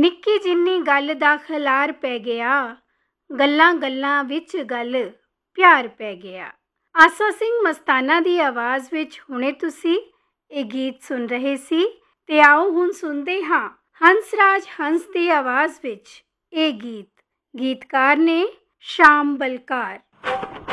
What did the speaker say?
ਨਿੱਕੀ ਜਿੰਨੀ ਗੱਲ ਦਾ ਖਲਾਰ ਪੈ ਗਿਆ, ਗੱਲਾਂ ਗੱਲਾਂ ਵਿੱਚ ਗੱਲ ਪਿਆਰ ਪੈ ਗਿਆ। ਆਸਾ ਸਿੰਘ ਮਸਤਾਨਾ ਦੀ ਆਵਾਜ਼ ਵਿੱਚ ਹੁਣੇ ਤੁਸੀਂ ਇਹ ਗੀਤ ਸੁਣ ਰਹੇ ਸੀ ਤੇ ਆਓ ਹੁਣ ਸੁਣਦੇ ਹਾਂ ਹੰਸਰਾਜ ਹੰਸ ਦੀ ਆਵਾਜ਼ ਵਿੱਚ ਇਹ ਗੀਤ। ਗੀਤਕਾਰ ਨੇ ਸ਼ਾਮ ਬਲਕਾਰ।